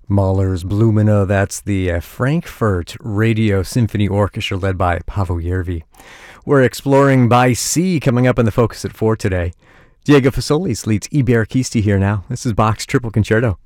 Mahler's Blumina, that's the Frankfurt Radio Symphony Orchestra led by Paavo Järvi. We're exploring By Sea coming up in the Focus at 4 today. Diego Fassolis leads EBR Kisti here now. This is Bach's Triple Concerto.